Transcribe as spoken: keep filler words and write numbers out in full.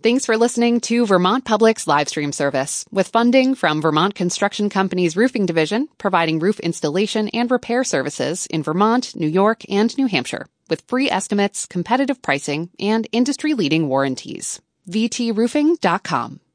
Thanks for listening to Vermont Public's live stream service, with funding from Vermont Construction Company's Roofing Division, providing roof installation and repair services in Vermont, New York, and New Hampshire, with free estimates, competitive pricing, and industry-leading warranties. v t roofing dot com.